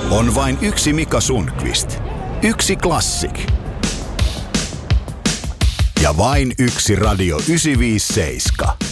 On vain yksi Mika Sundqvist. Yksi Classic. Ja vain yksi Radio 957.